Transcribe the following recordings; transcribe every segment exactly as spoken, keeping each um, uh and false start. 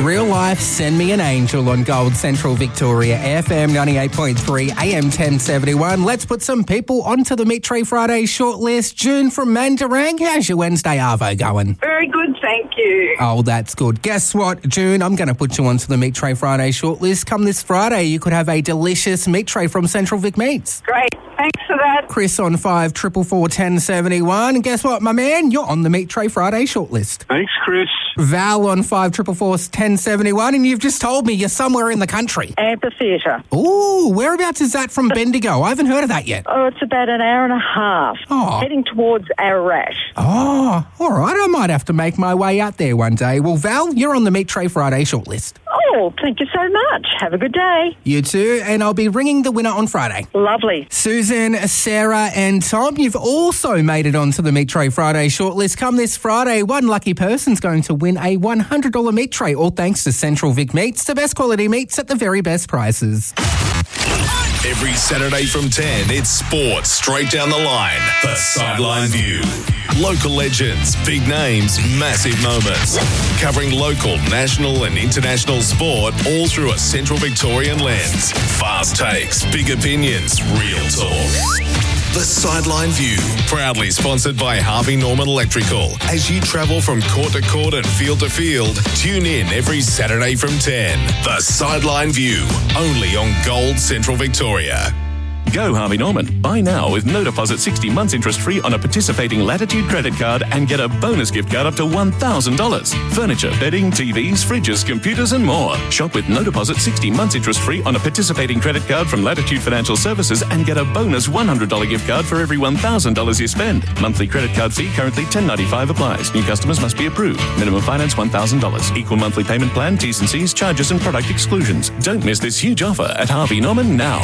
Real Life, Send Me an Angel on Gold Central Victoria, F M ninety-eight point three, A M ten seventy-one. Let's put some people onto the Meat Tray Friday shortlist. June from Mandarang, how's your Wednesday arvo going? Very good, thank you. Oh, that's good. Guess what, June? I'm going to put you onto the Meat Tray Friday shortlist. Come this Friday, you could have a delicious meat tray from Central Vic Meats. Great, thanks for that. Chris on five triple four ten seventy one. And guess what, my man? You're on the Meat Tray Friday shortlist. Thanks, Chris. Val on five triple four ten seventy one. And you've just told me you're somewhere in the country. Amphitheatre. Ooh, whereabouts is that from Bendigo? I haven't heard of that yet. Oh, it's about an hour and a half. Oh. Heading towards Ararat. Oh, all right. I might have to make my way out there one day. Well, Val, you're on the Meat Tray Friday shortlist. Oh, thank you so much. Have a good day. You too, and I'll be ringing the winner on Friday. Lovely. Susan, Sarah and Tom, you've also made it onto the Meat Tray Friday shortlist. Come this Friday, one lucky person's going to win a one hundred dollars meat tray, all thanks to Central Vic Meats, the best quality meats at the very best prices. Every Saturday from ten, it's sports straight down the line. The Sideline View. Local legends, big names, massive moments. Covering local, national and international sport all through a Central Victorian lens. Fast takes, big opinions, real talk. The Sideline View, proudly sponsored by Harvey Norman Electrical. As you travel from court to court and field to field, tune in every Saturday from ten. The Sideline View, only on Gold Central Victoria. Go Harvey Norman. Buy now with no deposit sixty months interest free on a participating Latitude credit card and get a bonus gift card up to one thousand dollars. Furniture, bedding, T Vs, fridges, computers and more. Shop with no deposit sixty months interest free on a participating credit card from Latitude Financial Services and get a bonus one hundred dollars gift card for every one thousand dollars you spend. Monthly credit card fee currently ten dollars ninety-five applies. New customers must be approved. Minimum finance one thousand dollars. Equal monthly payment plan, T's and C's, charges and product exclusions. Don't miss this huge offer at Harvey Norman now.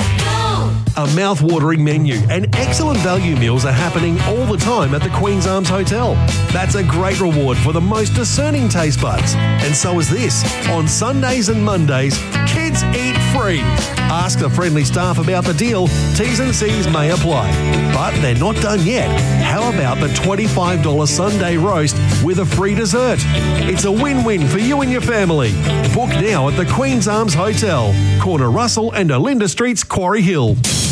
A mouth-watering menu and excellent value meals are happening all the time at the Queen's Arms Hotel. That's a great reward for the most discerning taste buds. And so is this. On Sundays and Mondays, kids eat free. Ask the friendly staff about the deal. T's and C's may apply. But they're not done yet. How about the twenty-five dollars Sunday roast with a free dessert? It's a win-win for you and your family. Book now at the Queen's Arms Hotel, corner Russell and Olinda Streets, Quarry Hill.